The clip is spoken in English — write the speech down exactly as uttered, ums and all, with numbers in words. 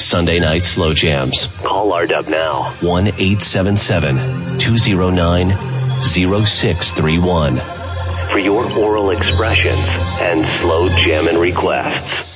Sunday night slow jams. Call R W now. one eight seven seven, two zero nine, zero six three one for your oral expressions and slow jamming requests.